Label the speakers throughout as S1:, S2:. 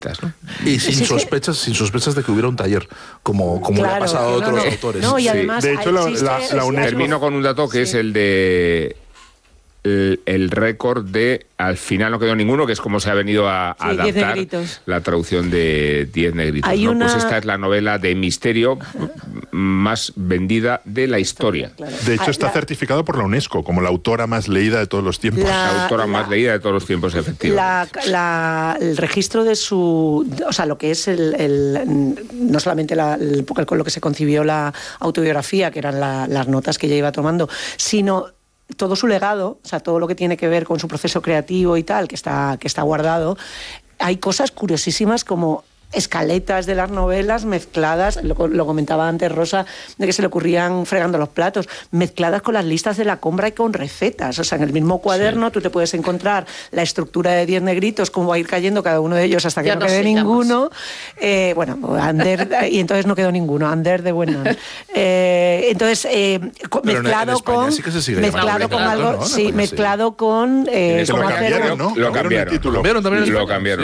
S1: ¿no?
S2: Y sin sospechas de que hubiera un taller, como le ha pasado a otros autores.
S3: No, y además,
S4: de hecho, la UNESCO...
S1: Termino con un dato que es el de el récord de, al final no quedó ninguno, que es como se ha venido a adaptar la traducción de 10 negritos. Pues esta es la novela de misterio más vendida de la historia.
S4: Claro. De hecho, está certificado por la UNESCO como la autora más leída de todos los tiempos.
S1: La autora más leída de todos los tiempos, efectivamente.
S3: El registro de su... O sea, lo que es no solamente con lo que se concibió la autobiografía, que eran las notas que ella iba tomando, sino todo su legado, o sea, todo lo que tiene que ver con su proceso creativo y tal, que está guardado. Hay cosas curiosísimas como escaletas de las novelas mezcladas, lo comentaba antes Rosa, de que se le ocurrían fregando los platos, mezcladas con las listas de la compra y con recetas. O sea, en el mismo cuaderno tú te puedes encontrar la estructura de 10 negritos, cómo va a ir cayendo cada uno de ellos hasta que ya no quede ninguno. Y entonces no quedó ninguno, Ander de Buenan. Entonces, mezclado con...
S2: Sí que se sigue
S3: mezclado con algo, ¿no? Sí, mezclado con...
S4: lo cambiaron, ¿no?
S1: Lo cambiaron.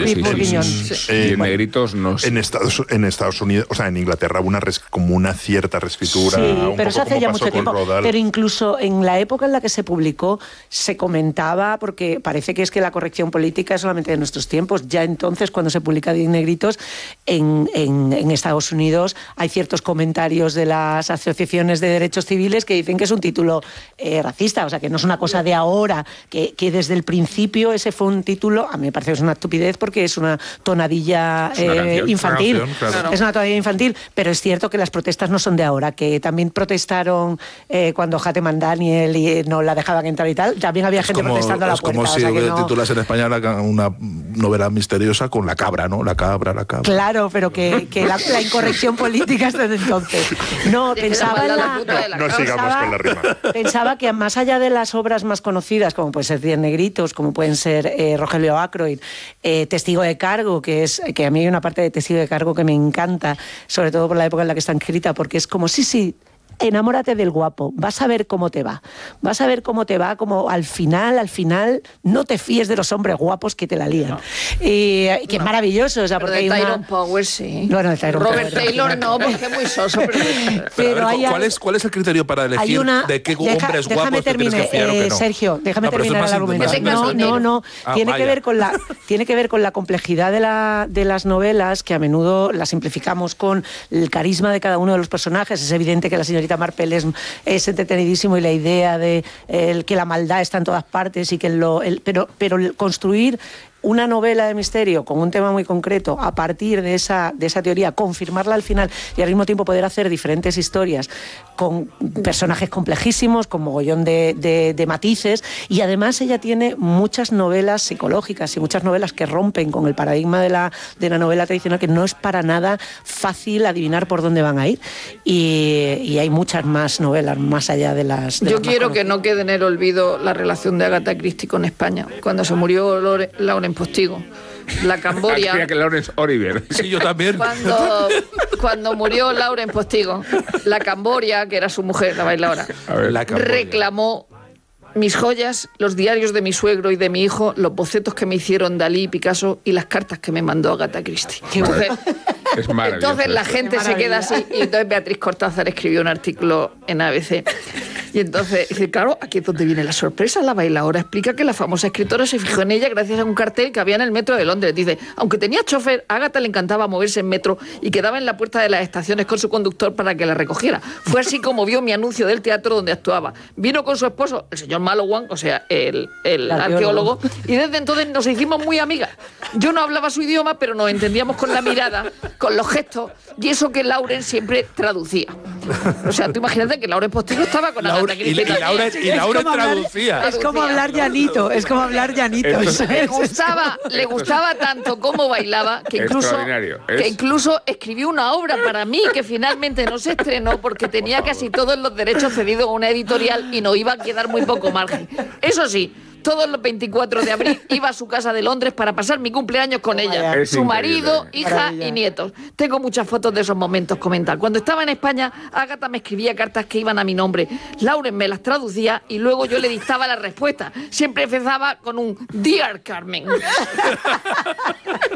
S1: Y negritos
S4: en Estados Unidos, o sea, en Inglaterra hubo como una cierta reescritura.
S3: Sí, pero eso hace ya mucho tiempo. Pero incluso en la época en la que se publicó, se comentaba, porque parece que es que la corrección política es solamente de nuestros tiempos. Ya entonces, cuando se publica 10 negritos, en Estados Unidos hay ciertos comentarios de las asociaciones de derechos civiles que dicen que es un título racista, o sea, que no es una cosa de ahora, que desde el principio ese fue un título, a mí me parece que es una estupidez porque es una tonadilla infantil. Claro. Es una tonadilla infantil, pero es cierto que las protestas no son de ahora, que también protestaron cuando Hatem Daniel y no la dejaban entrar y tal, también había gente protestando a la puerta.
S2: Es como si titulas en España una novela misteriosa con la cabra, ¿no? La cabra.
S3: Claro, pero que la incorrección política es desde entonces. No, pensaba
S4: No sigamos con la rima.
S3: Pensaba que más allá de las obras más conocidas, como pueden ser 10 negritos, como pueden ser Rogelio Ackroyd, Testigo de cargo, que a mí hay una parte de Testigo de cargo que me encanta, sobre todo por la época en la que está escrita, porque es como, sí, enamórate del guapo, vas a ver cómo te va, como al final no te fíes de los hombres guapos que te la lían. No. Y que es maravilloso, o sea, porque
S5: hay Tyrone Power, sí.
S3: Bueno, Robert
S5: Taylor no, porque es muy soso.
S2: Pero ¿cuál es el criterio para elegir de qué hombres guapos te tienes que fiar o qué no?
S3: Sergio, déjame terminar el argumento. No. Tiene que ver con la complejidad de las novelas, que a menudo las simplificamos con el carisma de cada uno de los personajes. Es evidente que la señorita Marple es entretenidísimo, y la idea de que la maldad está en todas partes y que pero construir una novela de misterio con un tema muy concreto a partir de esa teoría, confirmarla al final y al mismo tiempo poder hacer diferentes historias con personajes complejísimos, con mogollón de matices, y además ella tiene muchas novelas psicológicas y muchas novelas que rompen con el paradigma de la novela tradicional, que no es para nada fácil adivinar por dónde van a ir, y hay muchas más novelas más allá de las...
S5: Yo quiero que no quede en el olvido la relación de Agatha Christie con España. Cuando se murió Lauren Postigo, la Camboria...
S1: Creía que Laurence Olivier.
S2: Sí, yo también.
S5: Cuando murió Lauren Postigo, la Camboria, que era su mujer, la bailadora, reclamó mis joyas, los diarios de mi suegro y de mi hijo, los bocetos que me hicieron Dalí y Picasso y las cartas que me mandó Agatha Christie.
S1: Es maravilloso.
S5: Entonces la gente se queda así, y entonces Beatriz Cortázar escribió un artículo en ABC. Y entonces dice, claro, aquí es donde viene la sorpresa. La bailaora explica que la famosa escritora se fijó en ella gracias a un cartel que había en el metro de Londres. Dice, aunque tenía chofer, a Agatha le encantaba moverse en metro y quedaba en la puerta de las estaciones con su conductor para que la recogiera. Fue así como vio mi anuncio del teatro donde actuaba. Vino con su esposo, el señor Malowan, o sea, el arqueólogo, y desde entonces nos hicimos muy amigas. Yo no hablaba su idioma, pero nos entendíamos con la mirada, con los gestos, y eso que Lauren siempre traducía. O sea, tú imagínate que Lauren Postigo estaba con Agatha Christie.
S2: Y Lauren traducía.
S3: Es como hablar llanito.
S5: Le gustaba tanto cómo bailaba que incluso escribió una obra para mí que finalmente no se estrenó porque tenía casi todos los derechos cedidos a una editorial y nos iba a quedar muy poco margen. Eso sí, todos los 24 de abril iba a su casa de Londres para pasar mi cumpleaños con ella, su marido, hija y nietos. Tengo muchas fotos de esos momentos, comentar. Cuando estaba en España, Agatha me escribía cartas que iban a mi nombre. Lauren me las traducía y luego yo le dictaba la respuesta. Siempre empezaba con un Dear Carmen.